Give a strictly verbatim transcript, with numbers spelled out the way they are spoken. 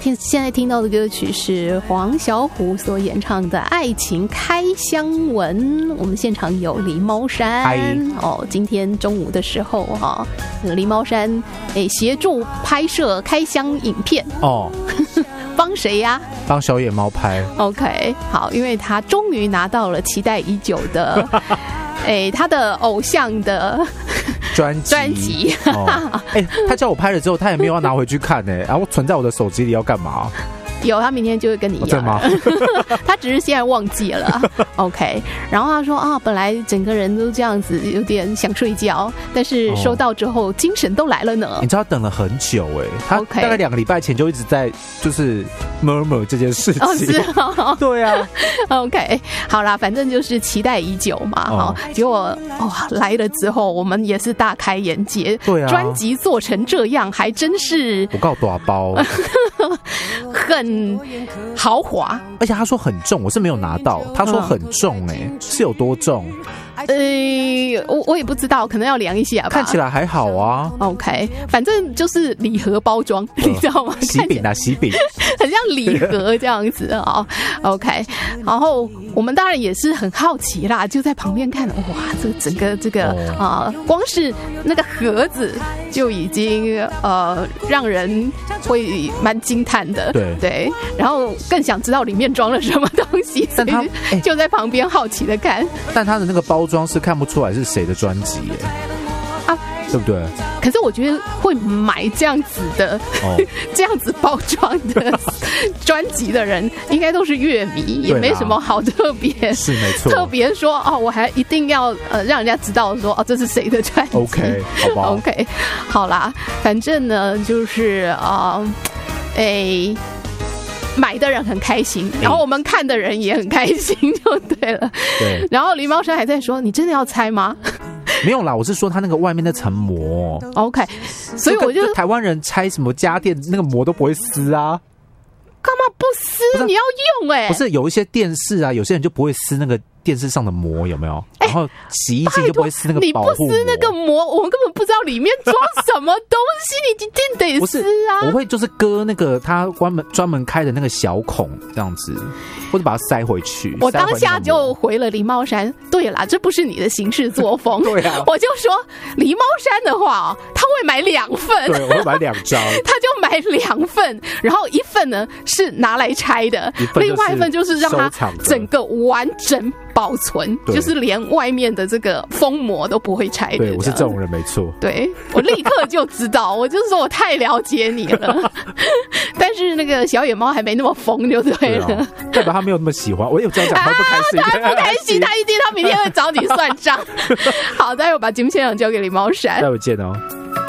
听现在听到的歌曲是黄小琥所演唱的《爱情开箱文》，我们现场有狸猫山哦。今天中午的时候哈、哦，狸猫山诶协助拍摄开箱影片哦。帮谁呀？ 帮小野猫拍。 OK， 好，因为他终于拿到了期待已久的，哎，他的偶像的专辑。 专辑。 哦，哎，他叫我拍了之后，他也没有要拿回去看呢，然后存在我的手机里要干嘛？ 有，他明天就会跟你要。 真的吗？ 他只是现在忘记了。OK， 然后他说啊，本来整个人都这样子，有点想睡觉，但是收到之后、哦、精神都来了呢。 你知道等了很久哎、欸，他大概两个礼拜前就一直在就是 murmur 这件事情。 哦，是哦。 对啊。 OK， 好啦，反正就是期待已久嘛。哦，结果哦来了之后，我们也是大开眼界。 对啊， 专辑做成这样，还真是我告大包， 很。豪华， 而且他说很重，我是没有拿到。他说很重、欸，哎、嗯，是有多重？ 呃，我我也不知道，可能要量一下吧。 看起来还好啊。 OK， 反正就是礼盒包装，呃、你知道吗？ 喜饼啊，喜饼， 很像礼盒这样子啊。OK， 然后我们当然也是很好奇啦，就在旁边看，哇，这个整个这个啊、呃，光是那个盒子就已经呃让人会蛮惊叹的。 对对，然后更想知道里面装了什么东西，所以就在旁边好奇的看。 但他的那个包装是看不出来是谁的专辑耶，啊，对不对？ 可是我觉得会买这样子的、哦、这样子包装的专辑的人，应该都是乐迷，也没什么好特别， 是没错。特别说哦，我还一定要呃让人家知道说哦，这是谁的专辑 ？OK， 好不好 ？OK， 好啦，反正呢就是啊，哎、呃。买的人很开心，然后我们看的人也很开心，就对了。 对。 然后狸猫山还在说：“你真的要猜吗？” 没有啦，我是说他那个外面那层膜。 OK， 所以我就台湾人拆什么家电，那个膜都不会撕啊。 干嘛不撕？你要用哎、欸。 不是有一些电视啊，有些人就不会撕那个电视上的膜，有没有？然后洗衣机就不会撕那个保护膜。 你不撕那个膜，我们根本不知道里面装什么东西，你一定得撕啊！ 我会就是割那个他关门专门开的那个小孔，这样子，或者把它塞回去。 我当下就回了狸猫山，对啦，这不是你的行事作风。 对啊， 我就说狸猫山的话，他会买两份， 对，我会买两张， 他就买两份，然后一份呢是拿来拆的，另外一份就是让它整个完整保存，就是连外面的这个封膜都不会拆的。 对，我是这种人，没错。 对，我立刻就知道，我就是说我太了解你了。但是那个小野猫还没那么疯，就对了。对啊， 代表他没有那么喜欢。我有这样讲，他不开心， 啊、他不开心，他一定他明天会找你算账。好，待会把节目现场交给狸猫山， 待会见哦。